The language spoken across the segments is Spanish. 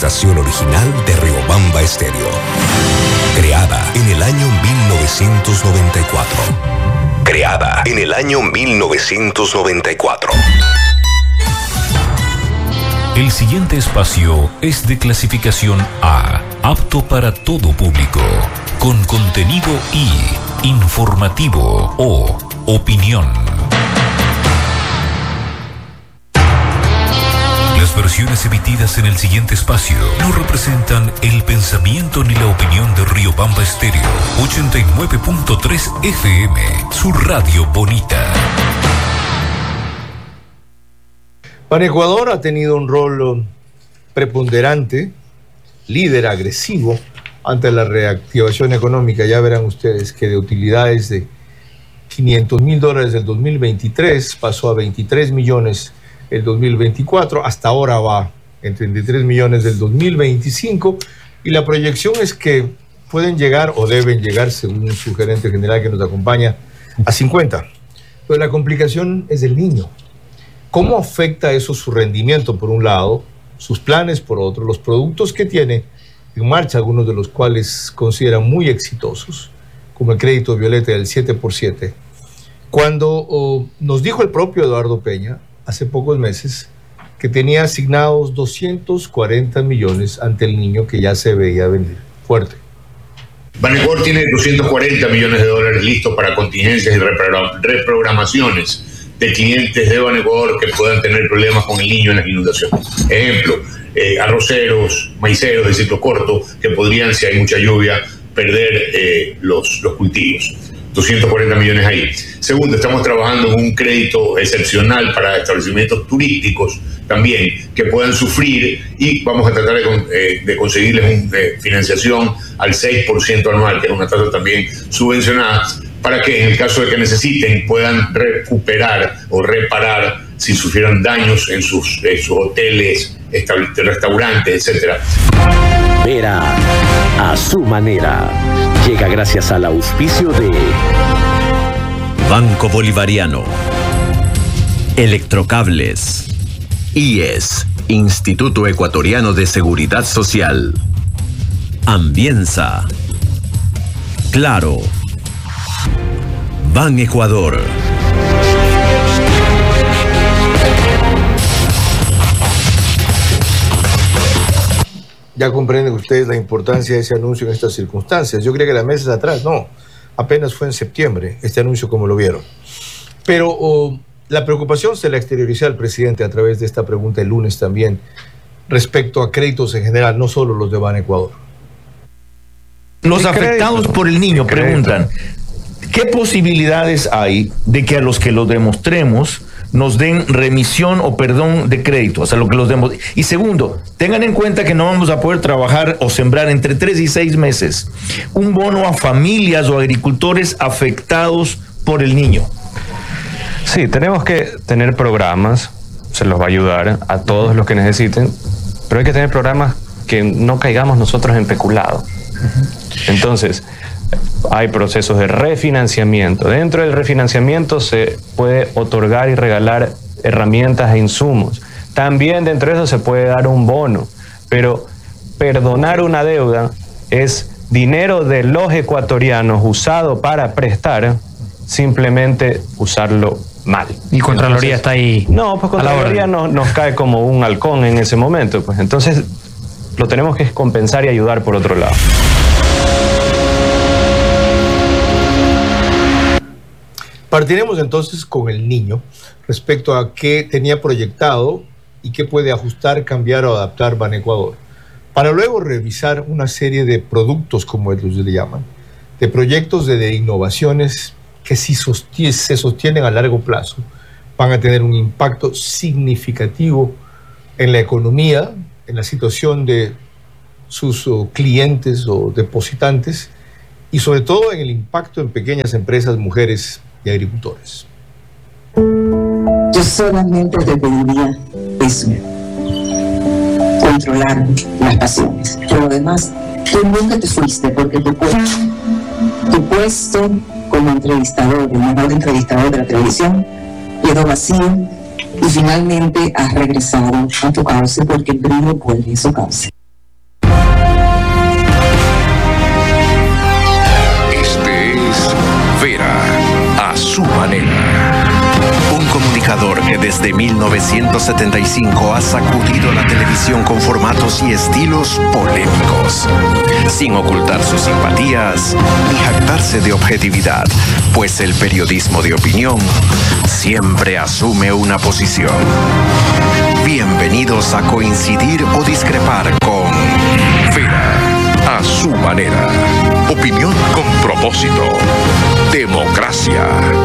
estación original de Riobamba Estéreo. Creada en el año 1994. Creada en el año 1994. El siguiente espacio es de clasificación A, apto para todo público, con contenido I, informativo o opinión. Las versiones emitidas en el siguiente espacio no representan el pensamiento ni la opinión de Riobamba Estéreo 89.3 FM, su radio bonita. Banecuador ha tenido un rol preponderante, líder agresivo ante la reactivación económica. Ya verán ustedes que de utilidades de $500,000 del 2023 pasó a 23 millones el 2024, hasta ahora va en 33 millones del 2025, y la proyección es que pueden llegar o deben llegar, según su gerente general que nos acompaña, a 50. Pero la complicación es el niño. ¿Cómo afecta eso su rendimiento, por un lado, sus planes, por otro, los productos que tiene en marcha, algunos de los cuales consideran muy exitosos, como el crédito Violeta del 7x7? Cuando nos dijo el propio Eduardo Peña, hace pocos meses, que tenía asignados 240 millones ante el niño, que ya se veía venir fuerte. Banecuador tiene 240 millones de dólares listos para contingencias y reprogramaciones de clientes de Banecuador que puedan tener problemas con el niño en las inundaciones. Ejemplo, arroceros, maiceros de ciclo corto que podrían, si hay mucha lluvia, perder los cultivos. 240 millones ahí. Segundo, estamos trabajando en un crédito excepcional para establecimientos turísticos también que puedan sufrir, y vamos a tratar de conseguirles una financiación al 6% anual, que es una tasa también subvencionada, para que en el caso de que necesiten puedan recuperar o reparar si sufrieron daños en sus hoteles, restaurantes, etc. Vera a su manera. Llega gracias al auspicio de Banco Bolivariano, Electrocables, IES, Instituto Ecuatoriano de Seguridad Social, Ambienza, Claro, Ban Ecuador. Ya comprenden ustedes la importancia de ese anuncio en estas circunstancias. Yo creía que era meses atrás, no, apenas fue en septiembre este anuncio, como lo vieron. Pero la preocupación se la exteriorizó al presidente a través de esta pregunta el lunes también, respecto a créditos en general, no solo los de Banecuador. Los afectados por el niño preguntan, ¿qué posibilidades hay de que a los que lo demostremos nos den remisión o perdón de crédito? O sea, lo que los demos. Y segundo, tengan en cuenta que no vamos a poder trabajar o sembrar entre 3 y 6 meses un bono a familias o agricultores afectados por el niño. Sí, tenemos que tener programas, se los va a ayudar a todos los que necesiten, pero hay que tener programas que no caigamos nosotros en peculado. Entonces, hay procesos de refinanciamiento. Dentro del refinanciamiento se puede otorgar y regalar herramientas e insumos. También dentro de eso se puede dar un bono, pero perdonar una deuda es dinero de los ecuatorianos usado para prestar, simplemente usarlo mal. Y Contraloría está ahí. No, pues Contraloría nos cae como un halcón en ese momento. Pues entonces lo tenemos que compensar y ayudar por otro lado. Partiremos entonces con el niño respecto a qué tenía proyectado y qué puede ajustar, cambiar o adaptar Banecuador, para luego revisar una serie de productos, como ellos le llaman, de proyectos de innovaciones que si se sostienen a largo plazo van a tener un impacto significativo en la economía, en la situación de sus clientes o depositantes, y sobre todo en el impacto en pequeñas empresas, mujeres y agricultores. Yo solamente te pediría eso, controlar las pasiones. Por lo demás, tú nunca te fuiste, porque tu puesto como entrevistador, el mejor entrevistador de la televisión, quedó vacío y finalmente has regresado a tu cauce, porque el brillo vuelve a su cauce. su manera. Un comunicador que desde 1975 ha sacudido la televisión con formatos y estilos polémicos, sin ocultar sus simpatías ni jactarse de objetividad, pues el periodismo de opinión siempre asume una posición. Bienvenidos a coincidir o discrepar con Vera a su manera. Opinión con propósito. Democracia.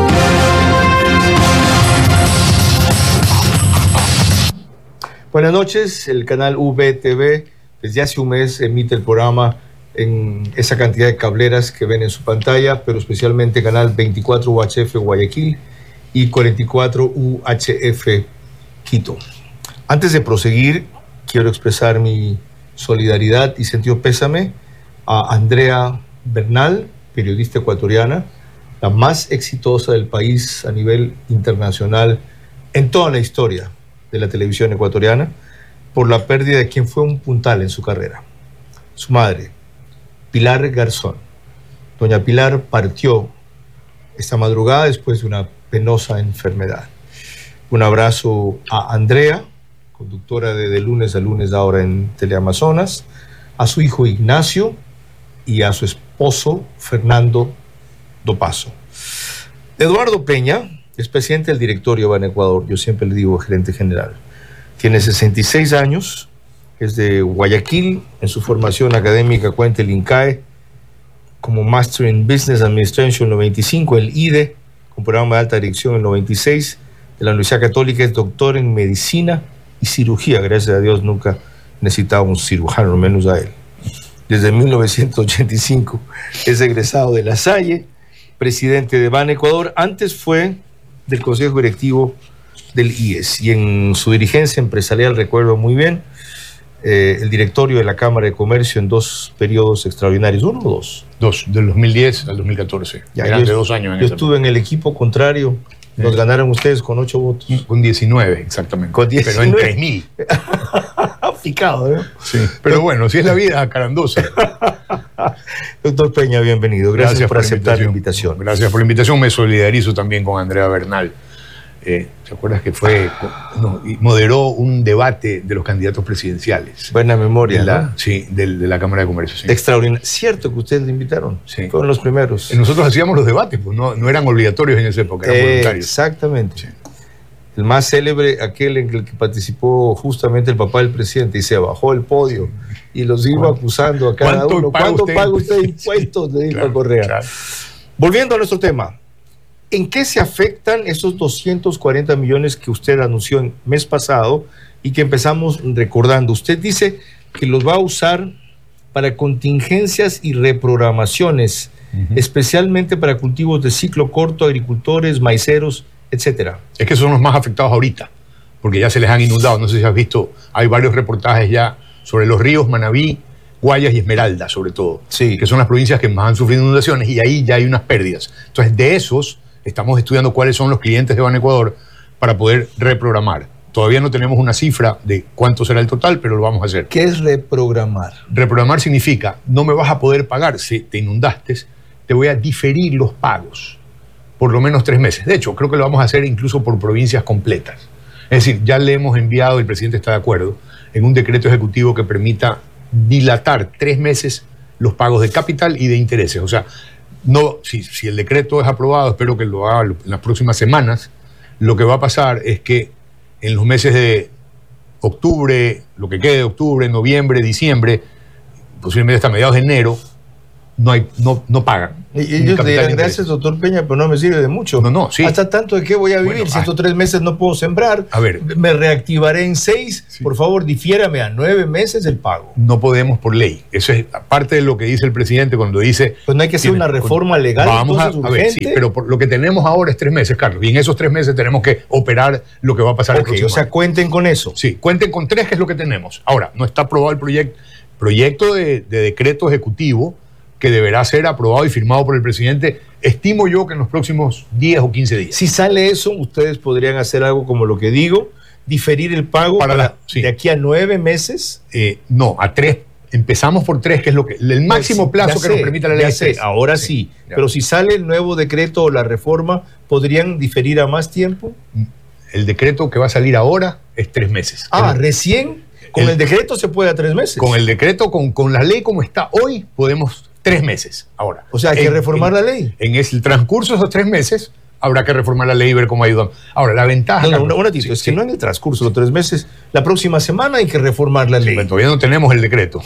Buenas noches, el canal VTV desde hace un mes emite el programa en esa cantidad de cableras que ven en su pantalla, pero especialmente canal 24 UHF Guayaquil y 44 UHF Quito. Antes de proseguir, quiero expresar mi solidaridad y sentido pésame a Andrea Bernal, periodista ecuatoriana, la más exitosa del país a nivel internacional en toda la historia de la televisión ecuatoriana, por la pérdida de quien fue un puntal en su carrera. Su madre, Pilar Garzón. Doña Pilar partió esta madrugada después de una penosa enfermedad. Un abrazo a Andrea, conductora de Lunes a Lunes ahora en Teleamazonas, a su hijo Ignacio y a su esposo Fernando Dopazo. Eduardo Peña es presidente del directorio Ban Ecuador, yo siempre le digo gerente general. Tiene 66 años, es de Guayaquil, en su formación académica cuenta el INCAE como Master in Business Administration en el 95, el IDE con programa de alta dirección en el 96, de la Universidad Católica es doctor en medicina y cirugía, gracias a Dios nunca necesitaba un cirujano, menos a él. Desde 1985 es egresado de La Salle, presidente de Ban Ecuador, antes fue del Consejo Directivo del IES y en su dirigencia empresarial, recuerdo muy bien, el directorio de la Cámara de Comercio en 2 periodos extraordinarios, ¿1 o 2? 2, del 2010 al 2014. Ya, eran de 2 años. Yo estuve en el equipo contrario, nos ganaron ustedes con 8 votos. Con 19, exactamente. Con 19. Pero en 3.000. Picado, ¿no? Sí, pero bueno, si es la vida carandosa. Doctor Peña, bienvenido. Gracias por aceptar la invitación. Gracias por la invitación. Me solidarizo también con Andrea Bernal. ¿Te acuerdas que moderó un debate de los candidatos presidenciales? Buena memoria, Sí, de la Cámara de Comercio. Sí. Extraordinario. ¿Cierto que ustedes le invitaron? Sí. Fueron los primeros. Nosotros hacíamos los debates, pues no eran obligatorios en esa época, eran voluntarios. Exactamente. Sí. El más célebre, aquel en el que participó justamente el papá del presidente y se bajó el podio y los iba acusando a cada uno. ¿Cuánto paga usted impuestos? Le dijo a Correa. Claro. Volviendo a nuestro tema, ¿en qué se afectan esos 240 millones que usted anunció el mes pasado y que empezamos recordando? Usted dice que los va a usar para contingencias y reprogramaciones, especialmente para cultivos de ciclo corto, agricultores, maiceros, etcétera. Es que son los más afectados ahorita, porque ya se les han inundado. No sé si has visto, hay varios reportajes ya sobre los ríos Manabí, Guayas y Esmeralda, sobre todo, sí, que son las provincias que más han sufrido inundaciones y ahí ya hay unas pérdidas. Entonces, de esos estamos estudiando cuáles son los clientes de Ban Ecuador para poder reprogramar. Todavía no tenemos una cifra de cuánto será el total, pero lo vamos a hacer. ¿Qué es reprogramar? Reprogramar significa, no me vas a poder pagar si te inundaste, te voy a diferir los pagos por lo menos 3 meses. De hecho, creo que lo vamos a hacer incluso por provincias completas. Es decir, ya le hemos enviado, el presidente está de acuerdo, en un decreto ejecutivo que permita dilatar 3 meses los pagos de capital y de intereses. O sea, no, si el decreto es aprobado, espero que lo haga en las próximas semanas, lo que va a pasar es que en los meses de octubre, lo que quede de octubre, noviembre, diciembre, posiblemente hasta mediados de enero, no pagan. Y ellos le dirán, gracias doctor Peña, pero no me sirve de mucho. Sí. ¿Hasta tanto de qué voy a vivir? Si estos 3 meses no puedo sembrar, a ver, me reactivaré en 6, sí. Por favor, difiérame a 9 meses el pago. No podemos por ley. Eso es aparte de lo que dice el presidente cuando dice... Pues no hay que hacer una reforma legal. Vamos a ver, sí, pero lo que tenemos ahora es 3 meses, Carlos, y en esos 3 meses tenemos que operar lo que va a pasar el próximo año. Cuenten con eso. Sí, cuenten con 3, que es lo que tenemos. Ahora, no está aprobado el proyecto de decreto ejecutivo que deberá ser aprobado y firmado por el presidente, estimo yo que en los próximos 10 o 15 días. Si sale eso, ustedes podrían hacer algo como lo que digo, diferir el pago de aquí a 9 meses. No, a 3 Empezamos por 3, que es el máximo plazo que nos permite la ley. Ahora sí. Pero si sale el nuevo decreto o la reforma, ¿podrían diferir a más tiempo? El decreto que va a salir ahora es 3 meses. Recién con el decreto se puede a 3 meses. Con el decreto, con la ley como está hoy, podemos 3 meses ahora. O sea, hay que reformar la ley. En el transcurso de esos 3 meses habrá que reformar la ley y ver cómo ayudan. Ahora, la ventaja... Un ratito, es que no en el transcurso de los 3 meses, la próxima semana hay que reformar la ley. Pero todavía no tenemos el decreto.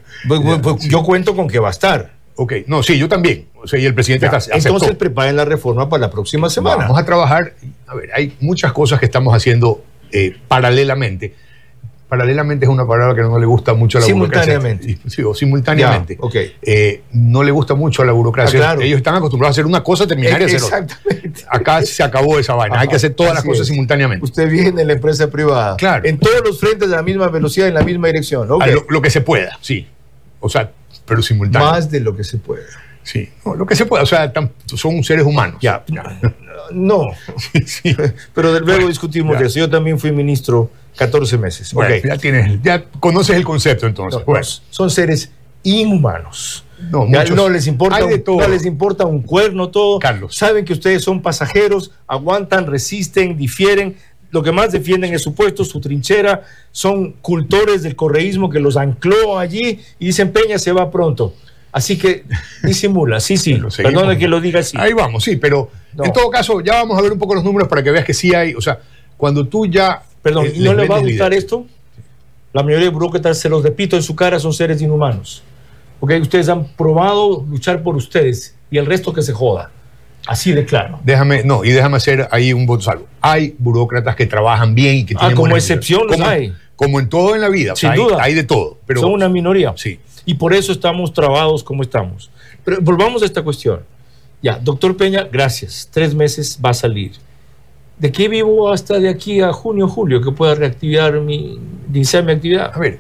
Yo cuento con que va a estar. Ok, no, sí, yo también. O sea, y el presidente aceptó. Entonces preparen la reforma para la próxima semana. Vamos a trabajar. A ver, hay muchas cosas que estamos haciendo paralelamente. Paralelamente es una palabra que no le gusta mucho a la simultáneamente. burocracia. Sí, o simultáneamente. Ya, okay. No le gusta mucho a la burocracia. Claro. Ellos están acostumbrados a hacer una cosa, terminar y hacer otra. Exactamente. Acá se acabó esa vaina. Hay que hacer todas las cosas simultáneamente. Usted viene en la empresa privada. Claro. En todos los frentes de la misma velocidad, en la misma dirección. Okay. Lo que se pueda, sí. O sea, pero simultáneo. Más de lo que se pueda. Sí, no, lo que se pueda. O sea, son seres humanos. Ya. No. Sí. Pero luego discutimos de eso. Yo también fui ministro 14 meses. Bueno, ya conoces el concepto entonces. No, son seres inhumanos. No les importa un cuerno todo. Carlos. Saben que ustedes son pasajeros, aguantan, resisten, difieren. Lo que más defienden es su puesto, su trinchera. Son cultores del correísmo que los ancló allí y dicen Peña se va pronto. Así que disimula, sí. Perdone que lo diga así. Ahí vamos, sí, pero en todo caso, ya vamos a ver un poco los números para que veas que sí hay. O sea, cuando tú ya. Perdón, ¿y no les va a gustar esto? La mayoría de burócratas, se los repito en su cara, son seres inhumanos. Porque ustedes han probado luchar por ustedes y el resto que se joda. Así de claro. Déjame hacer ahí un voto salvo. Hay burócratas que trabajan bien y que tienen. Como excepción los hay. Como en todo en la vida. Sin duda. Hay de todo. Pero son una minoría. Sí. Y por eso estamos trabados como estamos. Pero volvamos a esta cuestión. Ya, doctor Peña, gracias. 3 meses va a salir. ¿De qué vivo hasta de aquí a junio, julio, que pueda reactivar iniciar mi actividad? A ver,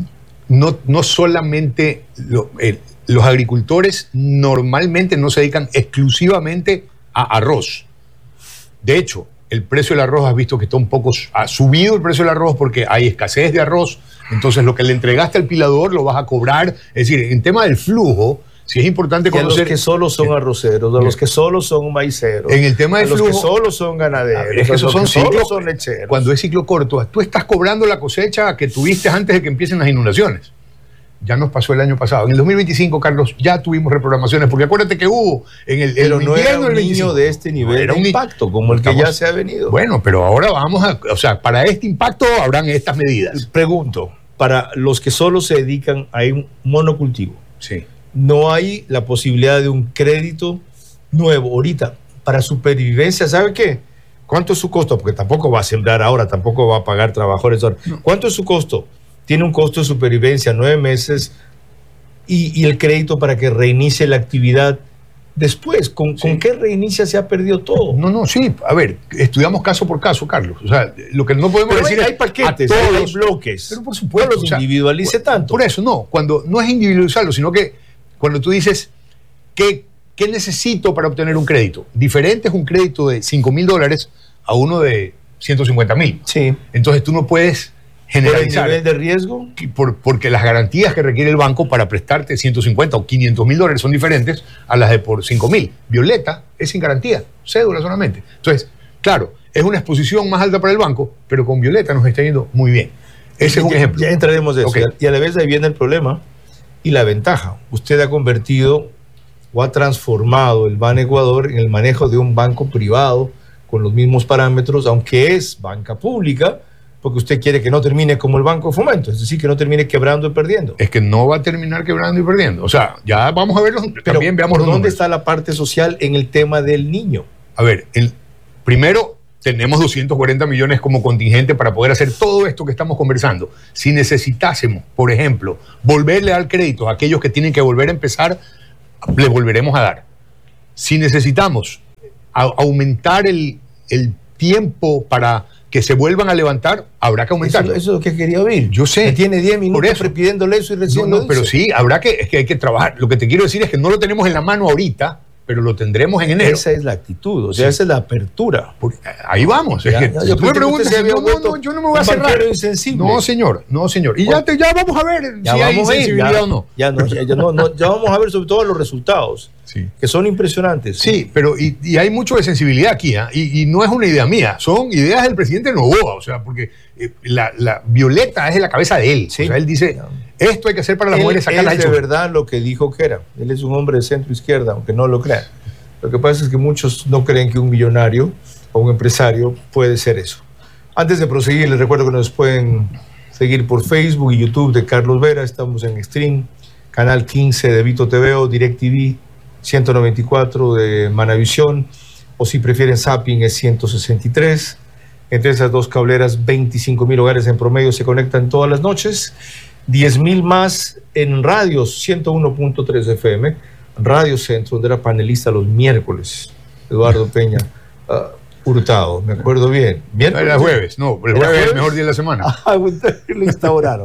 no solamente los agricultores normalmente no se dedican exclusivamente a arroz. De hecho, el precio del arroz, has visto que ha subido el precio del arroz porque hay escasez de arroz. Entonces, lo que le entregaste al pilador lo vas a cobrar. Es decir, en tema del flujo, sí es importante conocer. A los que solo son arroceros, a los que solo son maiceros. En el tema del flujo, los que solo son ganaderos. Es que esos son ciclos. Son lecheros. Cuando es ciclo corto, tú estás cobrando la cosecha que tuviste antes de que empiecen las inundaciones. Ya nos pasó el año pasado. En el 2025, Carlos, ya tuvimos reprogramaciones, porque acuérdate que hubo en el pero no era un niño de este nivel de impacto, como el que ya se ha venido. Bueno, pero ahora para este impacto habrán estas medidas. Pregunto, para los que solo se dedican a un monocultivo, sí, no hay la posibilidad de un crédito nuevo ahorita para supervivencia. ¿Sabe qué? ¿Cuánto es su costo? Porque tampoco va a sembrar ahora, tampoco va a pagar trabajadores ahora. No. ¿Cuánto es su costo? Tiene un costo de supervivencia 9 meses y el crédito para que reinicie la actividad después. ¿Con qué reinicia? Se ha perdido todo. No, sí. A ver, estudiamos caso por caso, Carlos. O sea, lo que no podemos decir es... Hay paquetes, hay bloques. Pero por supuesto. No los individualice tanto. Por eso, no. Cuando no es individualizarlo, sino que cuando tú dices, ¿qué necesito para obtener un crédito? Diferente es un crédito de $5,000 a uno de 150,000. Sí. Entonces tú no puedes generalizar. ¿Por el nivel de riesgo? Porque las garantías que requiere el banco para prestarte 150 o $500,000 son diferentes a las de por 5,000. Violeta es sin garantía, cédula solamente. Entonces, claro, es una exposición más alta para el banco, pero con Violeta nos está yendo muy bien. Ese es un ejemplo. Ya entraremos de eso. Okay. Y a la vez ahí viene el problema y la ventaja. Usted ha convertido o ha transformado el Ban Ecuador en el manejo de un banco privado con los mismos parámetros, aunque es banca pública, porque usted quiere que no termine como el Banco de Fomento, es decir, que no termine quebrando y perdiendo. Es que no va a terminar quebrando y perdiendo. O sea, ya vamos a verlo. También veamos los números. ¿Dónde está la parte social en el tema del niño? A ver, primero tenemos 240 millones como contingente para poder hacer todo esto que estamos conversando. Si necesitásemos, por ejemplo, volverle a dar créditos a aquellos que tienen que volver a empezar, le volveremos a dar. Si necesitamos aumentar el tiempo para que se vuelvan a levantar, habrá que aumentarlo. Eso es lo que quería oír. Yo sé. Que tiene 10 minutos pidiéndole eso y recién no, pero sí, es que hay que trabajar. Lo que te quiero decir es que no lo tenemos en la mano ahorita, pero lo tendremos en enero. Esa es la actitud, o sea, esa es la apertura. Ahí vamos. Ya, es que, yo si tú me preguntas, yo no me voy a cerrar. Insensible. No, señor. Y ya vamos a ver ya si hay vamos insensibilidad o no. Ya vamos a ver sobre todo los resultados, que son impresionantes. Sí, pero y hay mucho de sensibilidad aquí, ¿eh? Y no es una idea mía, son ideas del presidente Noboa, o sea, porque la Violeta es de la cabeza de él. Sí. O sea, él dice, esto hay que hacer para las mujeres, sacarlas de verdad lo que dijo que era. Él es un hombre de centro izquierda, aunque no lo crean. Lo que pasa es que muchos no creen que un millonario o un empresario puede ser eso. Antes de proseguir, les recuerdo que nos pueden seguir por Facebook y YouTube de Carlos Vera. Estamos en Stream, Canal 15 de Vito TV o DirecTV 194 de Manavisión, o si prefieren Zapping es 163. Entre esas dos cableras, 25,000 hogares en promedio se conectan todas las noches, 10,000 más en radios, 101.3 FM, Radio Centro, donde era panelista los miércoles, Eduardo Peña Hurtado, me acuerdo bien. Era jueves, no, el jueves es el mejor día de la semana. Lo instauraron.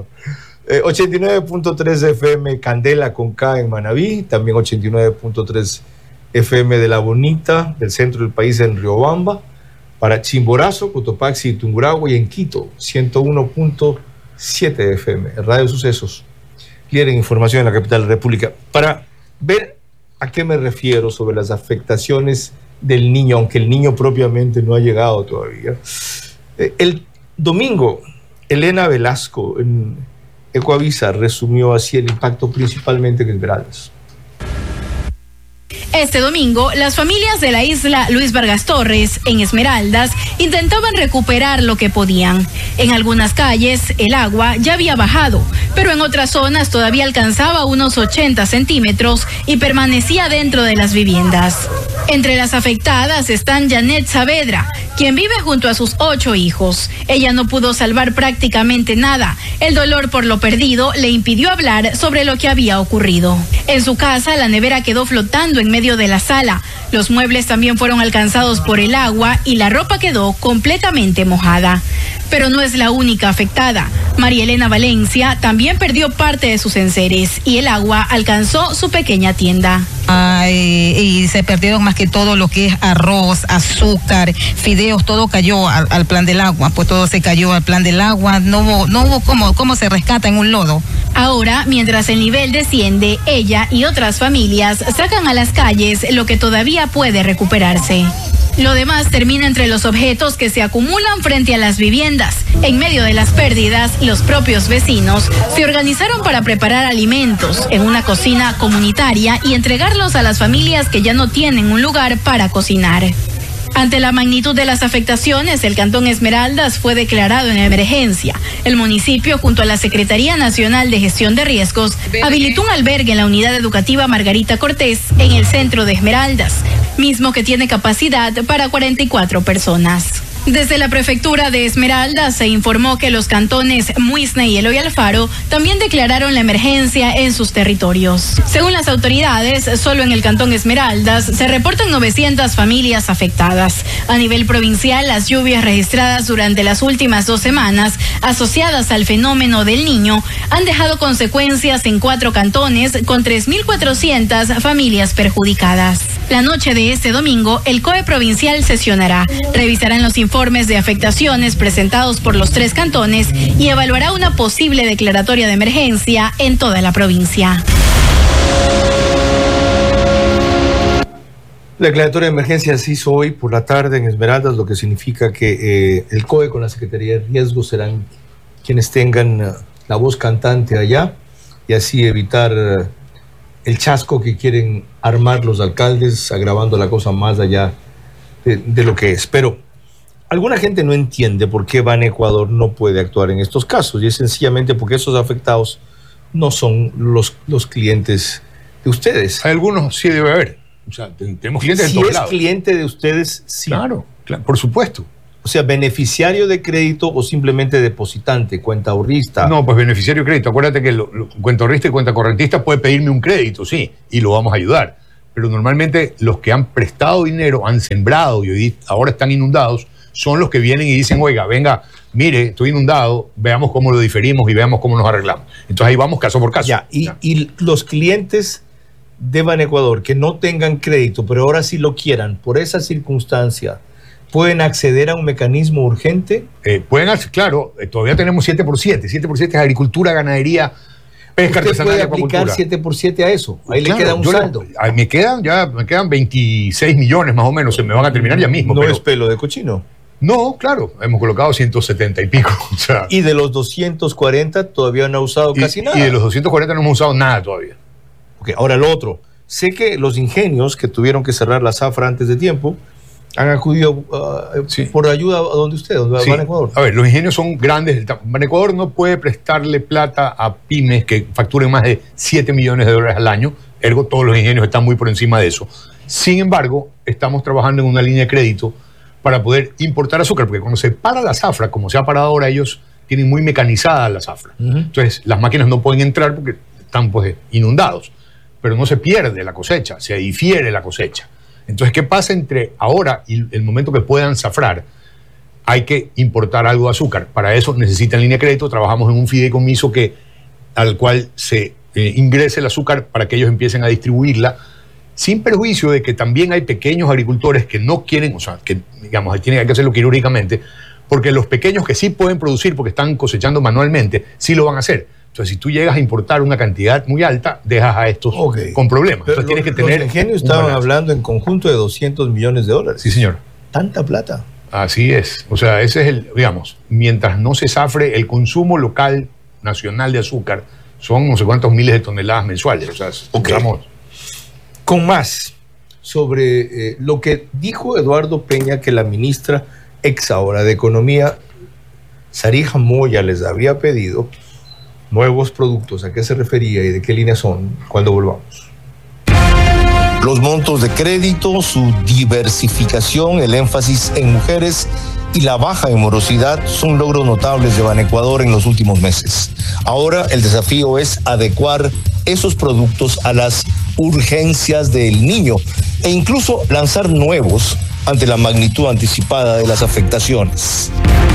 89.3 FM Candela con K en Manabí, también 89.3 FM de La Bonita, del centro del país en Riobamba, para Chimborazo, Cotopaxi y Tungurahua, y en Quito, 101.7 FM, Radio Sucesos. Quieren información en la capital de la República. Para ver a qué me refiero sobre las afectaciones del niño, aunque el niño propiamente no ha llegado todavía. El domingo, Elena Velasco, en Ecoavisa, resumió así el impacto principalmente en Esmeraldas. Este domingo, las familias de la isla Luis Vargas Torres, en Esmeraldas, intentaban recuperar lo que podían. En algunas calles, el agua ya había bajado, pero en otras zonas todavía alcanzaba unos 80 centímetros y permanecía dentro de las viviendas. Entre las afectadas están Janet Saavedra, quien vive junto a sus 8 hijos. Ella no pudo salvar prácticamente nada. El dolor por lo perdido le impidió hablar sobre lo que había ocurrido. En su casa, la nevera quedó flotando en medio de la sala. Los muebles también fueron alcanzados por el agua y la ropa quedó completamente mojada. Pero no es la única afectada. María Elena Valencia también perdió parte de sus enseres y el agua alcanzó su pequeña tienda. Y se perdieron más que todo lo que es arroz, azúcar, fideos, todo cayó al plan del agua, pues todo se cayó al plan del agua, no hubo cómo se rescata en un lodo. Ahora, mientras el nivel desciende, ella y otras familias sacan a las calles lo que todavía puede recuperarse. Lo demás termina entre los objetos que se acumulan frente a las viviendas. En medio de las pérdidas, los propios vecinos se organizaron para preparar alimentos en una cocina comunitaria y entregarlos a las familias que ya no tienen un lugar para cocinar. Ante la magnitud de las afectaciones, el Cantón Esmeraldas fue declarado en emergencia. El municipio, junto a la Secretaría Nacional de Gestión de Riesgos, habilitó un albergue en la unidad educativa Margarita Cortés, en el centro de Esmeraldas, mismo que tiene capacidad para 44 personas. Desde la prefectura de Esmeraldas se informó que los cantones Muisne y Eloy Alfaro también declararon la emergencia en sus territorios. Según las autoridades, solo en el cantón Esmeraldas se reportan 900 familias afectadas. A nivel provincial, las lluvias registradas durante las últimas 2 semanas, asociadas al fenómeno del Niño, han dejado consecuencias en 4 cantones con 3.400 familias perjudicadas. La noche de este domingo, el COE provincial sesionará, revisarán los informes de afectaciones presentados por los 3 cantones y evaluará una posible declaratoria de emergencia en toda la provincia. La declaratoria de emergencia se hizo hoy por la tarde en Esmeraldas, lo que significa que el COE con la Secretaría de Riesgos serán quienes tengan la voz cantante allá y así evitar el chasco que quieren armar los alcaldes, agravando la cosa más allá de lo que es. Pero alguna gente no entiende por qué Banecuador no puede actuar en estos casos, y es sencillamente porque esos afectados no son los clientes de ustedes. Hay algunos, sí debe haber. O sea, tenemos clientes de todos lados. Si es cliente de ustedes, sí. Claro, por supuesto. O sea, beneficiario de crédito o simplemente depositante, cuenta ahorrista. No, pues beneficiario de crédito. Acuérdate que cuenta ahorrista y cuenta correntista puede pedirme un crédito, sí, y lo vamos a ayudar. Pero normalmente los que han prestado dinero, han sembrado y ahora están inundados, son los que vienen y dicen, oiga, venga, mire, estoy inundado, veamos cómo lo diferimos y veamos cómo nos arreglamos. Entonces ahí vamos caso por caso. Y los clientes de Banecuador que no tengan crédito, pero ahora sí lo quieran, por esa circunstancia, ¿pueden acceder a un mecanismo urgente? Claro, todavía tenemos 7x7. 7x7 es agricultura, ganadería, pesca artesanal y acuacultura. ¿Puede aplicar 7x7 a eso? Ahí claro, le queda un saldo. Me quedan 26 millones más o menos, se me van a terminar ya mismo. No es pelo de cochino. No, claro, hemos colocado 170 y pico. O sea, y de los 240 todavía no ha usado casi nada. Y de los 240 no hemos usado nada todavía. Okay, ahora lo otro. Sé que los ingenios que tuvieron que cerrar la zafra antes de tiempo han acudido por ayuda a donde usted, donde sí. Banecuador. A ver, los ingenios son grandes. Banecuador no puede prestarle plata a pymes que facturen más de 7 millones de dólares al año. Ergo, todos los ingenios están muy por encima de eso. Sin embargo, estamos trabajando en una línea de crédito para poder importar azúcar, porque cuando se para la zafra, como se ha parado ahora, ellos tienen muy mecanizada la zafra. Entonces, las máquinas no pueden entrar porque están pues inundados. Pero no se pierde la cosecha, se difiere la cosecha. Entonces, ¿qué pasa entre ahora y el momento que puedan zafrar? Hay que importar algo de azúcar. Para eso necesitan línea de crédito. Trabajamos en un fideicomiso al cual se ingrese el azúcar para que ellos empiecen a distribuirla, sin perjuicio de que también hay pequeños agricultores que no quieren, o sea, que digamos, hay que hacerlo quirúrgicamente, porque los pequeños que sí pueden producir porque están cosechando manualmente, sí lo van a hacer. Entonces, si tú llegas a importar una cantidad muy alta, dejas a estos con problemas. Pero entonces, tienes que tener. Los ingenios estaban hablando en conjunto de 200 millones de dólares. Sí, señor. ¿Tanta plata? Así es. O sea, ese es digamos, mientras no se zafre el consumo local nacional de azúcar, son no sé cuántos miles de toneladas mensuales. O sea, digamos. Con más sobre lo que dijo Eduardo Peña, que la ministra ex ahora de Economía, Sarija Moya, les había pedido nuevos productos. ¿A qué se refería y de qué línea son? Cuando volvamos. Los montos de crédito, su diversificación, el énfasis en mujeres y la baja en morosidad son logros notables de Banecuador en los últimos meses. Ahora el desafío es adecuar esos productos a las urgencias del niño e incluso lanzar nuevos ante la magnitud anticipada de las afectaciones.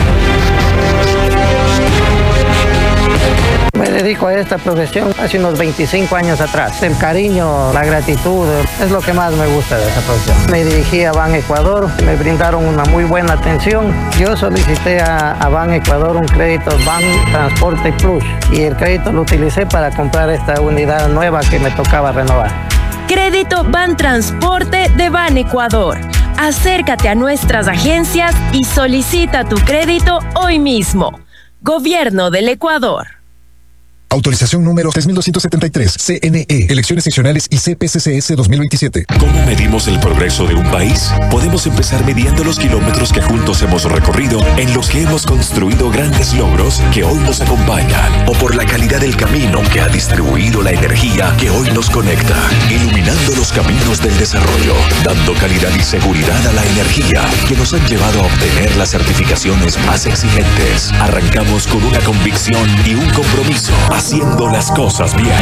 Me dedico a esta profesión hace unos 25 años atrás. El cariño, la gratitud, es lo que más me gusta de esta profesión. Me dirigí a Banecuador, me brindaron una muy buena atención. Yo solicité a Banecuador un crédito Ban Transporte Plus y el crédito lo utilicé para comprar esta unidad nueva que me tocaba renovar. Crédito Ban Transporte de Banecuador. Acércate a nuestras agencias y solicita tu crédito hoy mismo. Gobierno del Ecuador. Autorización número 3273, CNE, Elecciones Seccionales y CPCCS 2027. ¿Cómo medimos el progreso de un país? Podemos empezar midiendo los kilómetros que juntos hemos recorrido, en los que hemos construido grandes logros que hoy nos acompañan, o por la calidad del camino que ha distribuido la energía que hoy nos conecta, iluminando los caminos del desarrollo, dando calidad y seguridad a la energía que nos han llevado a obtener las certificaciones más exigentes. Arrancamos con una convicción y un compromiso, haciendo las cosas bien.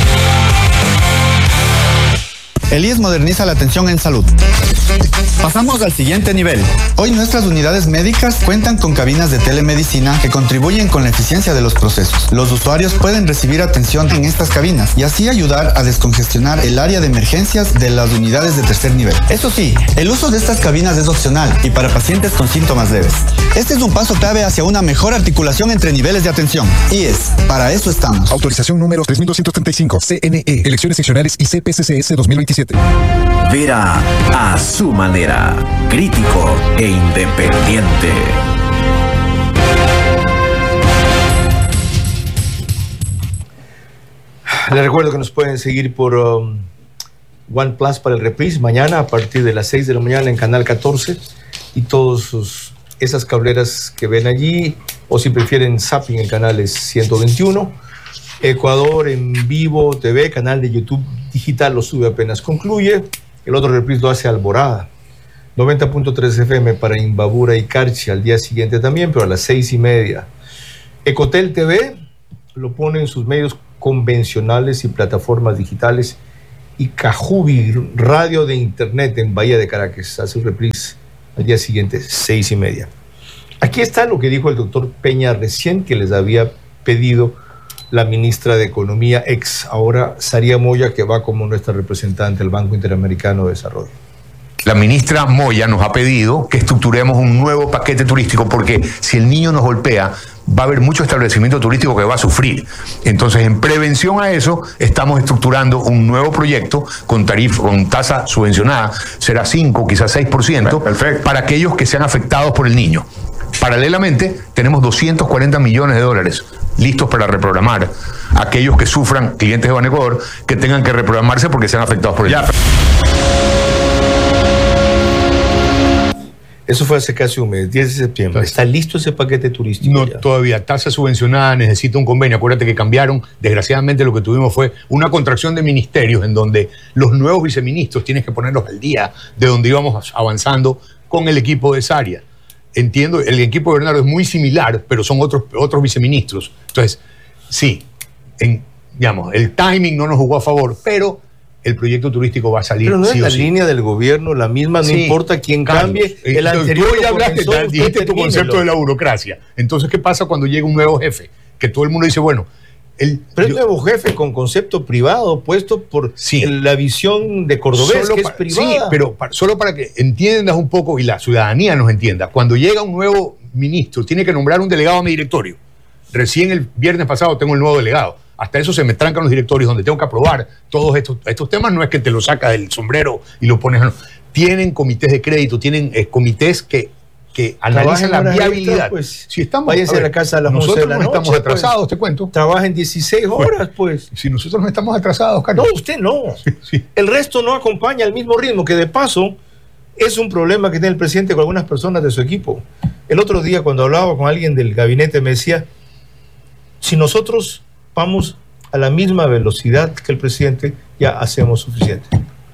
El IES moderniza la atención en salud. Pasamos al siguiente nivel. Hoy nuestras unidades médicas cuentan con cabinas de telemedicina que contribuyen con la eficiencia de los procesos. Los usuarios pueden recibir atención en estas cabinas y así ayudar a descongestionar el área de emergencias de las unidades de tercer nivel. Eso sí, el uso de estas cabinas es opcional y para pacientes con síntomas leves. Este es un paso clave hacia una mejor articulación entre niveles de atención. IES, para eso estamos. Autorización número 3235, CNE, Elecciones Seccionales y CPCCS 2027. Vera a su manera, crítico e independiente. Les recuerdo que nos pueden seguir por OnePlus para el reprise mañana a partir de las 6 de la mañana en Canal 14 y todas esas cableras que ven allí, o si prefieren zapping en canales 121. Ecuador en Vivo TV, canal de YouTube digital, lo sube apenas concluye. El otro reprise lo hace Alborada. 90.3 FM para Imbabura y Carchi al día siguiente también, pero a las 6:30. Ecotel TV lo pone en sus medios convencionales y plataformas digitales. Y Cajubi, radio de internet en Bahía de Caracas, hace un reprise al día siguiente, 6:30. Aquí está lo que dijo el doctor Peña recién, que les había pedido la ministra de Economía, ahora Saría Moya, que va como nuestra representante del Banco Interamericano de Desarrollo. La ministra Moya nos ha pedido que estructuremos un nuevo paquete turístico, porque si el niño nos golpea, va a haber mucho establecimiento turístico que va a sufrir. Entonces, en prevención a eso, estamos estructurando un nuevo proyecto con tasa subvencionada, será 5, quizás 6%, perfecto, para aquellos que sean afectados por el niño. Paralelamente, tenemos 240 millones de dólares listos para reprogramar a aquellos que sufran, clientes de Banecuador, que tengan que reprogramarse porque sean afectados por el niño. Eso fue hace casi un mes, 10 de septiembre. ¿Está listo ese paquete turístico? No, todavía. Tasa subvencionada, necesita un convenio. Acuérdate que cambiaron. Desgraciadamente lo que tuvimos fue una contracción de ministerios en donde los nuevos viceministros tienes que ponerlos al día de donde íbamos avanzando con el equipo de Saria. Entiendo, el equipo de Bernardo es muy similar, pero son otros viceministros. Entonces, sí, digamos, el timing no nos jugó a favor, pero el proyecto turístico va a salir. Pero no sí es la sí. línea del gobierno la misma, no importa quién cambie. El anterior tú ya hablaste, dijiste tu concepto de la burocracia. Entonces, ¿qué pasa cuando llega un nuevo jefe? Que todo el mundo dice, bueno... Pero el nuevo jefe con concepto privado puesto por la visión de Cordobés, que es privada. Sí, pero solo para que entiendas un poco y la ciudadanía nos entienda. Cuando llega un nuevo ministro, tiene que nombrar un delegado a mi directorio. Recién el viernes pasado tengo el nuevo delegado. Hasta eso se me trancan los directorios donde tengo que aprobar todos estos temas. No es que te lo sacas del sombrero y lo pones. No. Tienen comités de crédito, tienen comités que analizan la viabilidad. Pues, si estamos, váyanse a la casa a las 11 de la noche. Nosotros no estamos atrasados, pues, te cuento. Trabajen 16 horas, pues. Si nosotros no estamos atrasados, Carlos. No, usted no. Sí. El resto no acompaña al mismo ritmo, que de paso es un problema que tiene el presidente con algunas personas de su equipo. El otro día, cuando hablaba con alguien del gabinete, me decía, si nosotros vamos a la misma velocidad que el presidente, ya hacemos suficiente.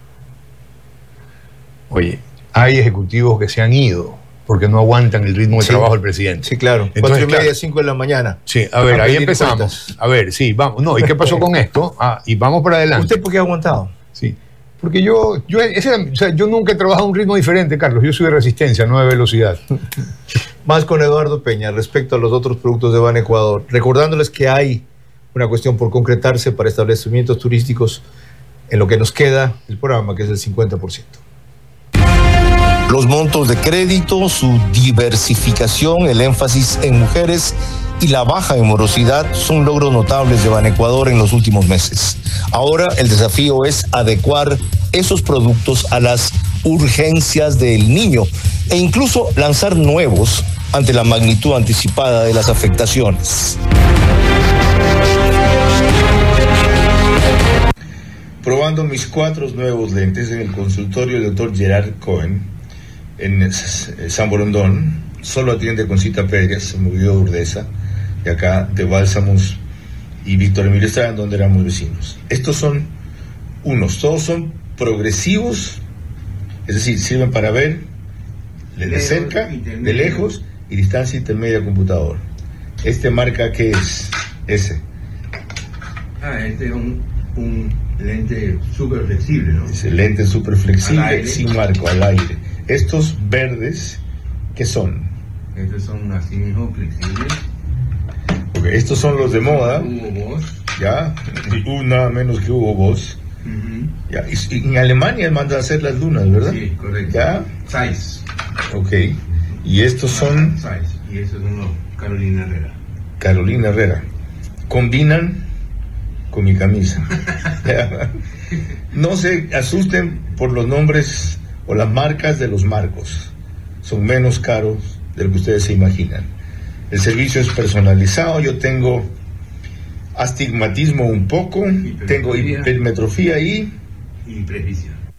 Oye, hay ejecutivos que se han ido porque no aguantan el ritmo de trabajo del presidente. Sí, claro. Entonces, 4:30, 5 de la mañana. Sí, a ver, ahí empezamos. Cuentas. A ver, sí, vamos. No, ¿y qué pasó con esto? Y vamos para adelante. ¿Usted por qué ha aguantado? Sí. Porque yo nunca he trabajado a un ritmo diferente, Carlos. Yo soy de resistencia, no de velocidad. Más con Eduardo Peña respecto a los otros productos de Banecuador. Recordándoles que hay una cuestión por concretarse para establecimientos turísticos en lo que nos queda el programa, que es el 50%. Los montos de crédito, su diversificación, el énfasis en mujeres y la baja en morosidad son logros notables de Banecuador en los últimos meses. Ahora el desafío es adecuar esos productos a las urgencias del niño e incluso lanzar nuevos ante la magnitud anticipada de las afectaciones. Probando mis 4 nuevos lentes en el consultorio del doctor Gerard Cohen en San Borondón. Solo atiende con cita previa, se movió de Urdesa, de acá, de Bálsamos y Víctor Emilio Estrada, donde éramos vecinos. Estos son todos son progresivos, es decir, sirven para ver de cerca, de lejos y distancia intermedia computador. Este marca, ¿qué es? Ese. Este es un lente súper flexible, ¿no? Es el lente súper flexible, sin marco, al aire. Estos verdes, ¿qué son? Estos son así mismo flexibles. Okay, estos son los de moda. Hugo Boss. Ya, nada menos que Hugo Boss. Ya, y en Alemania mandan a hacer las lunas, ¿verdad? Sí, correcto. Ya. Zeiss. Ok. Y estos son. Zeiss. Y estos son los Carolina Herrera. Carolina Herrera. Combinan con mi camisa. No se asusten por los nombres o las marcas de los marcos. Son menos caros de lo que ustedes se imaginan. El servicio es personalizado. Yo tengo astigmatismo un poco, tengo hipermetrofía y